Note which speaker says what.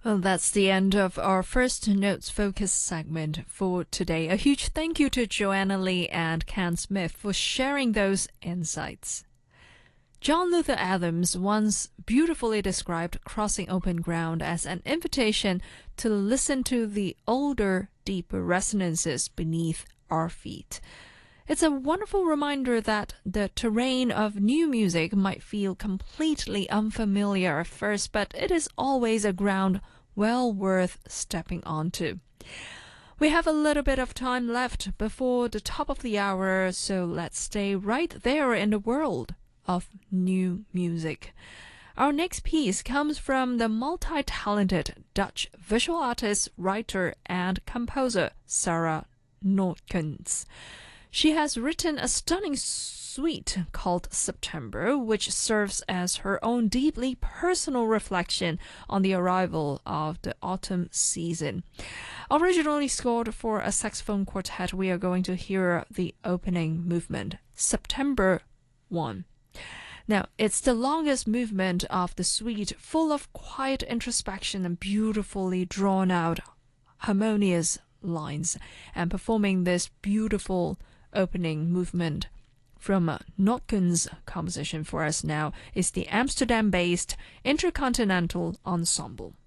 Speaker 1: Well, that's the end of our first Notes Focus segment for today. A huge thank you to Joanna Lee and Ken Smith for sharing those insights. John Luther Adams once beautifully described crossing open ground as an invitation to listen to the older, deeper resonances beneath our feet. It's a wonderful reminder that the terrain of new music might feel completely unfamiliar at first, but it is always a ground well worth stepping onto. We have a little bit of time left before the top of the hour, so let's stay right there in the world of new music. Our next piece comes from the multi-talented Dutch visual artist, writer, and composer Sarah Notkens. She has written a stunning suite called September, which serves as her own deeply personal reflection on the arrival of the autumn season. Originally scored for a saxophone quartet, we are going to hear the opening movement, September 1. Now, it's the longest movement of the suite, full of quiet introspection and beautifully drawn out, harmonious lines. And performing this beautiful opening movement from Notkens' composition for us now is the Amsterdam-based Intercontinental Ensemble.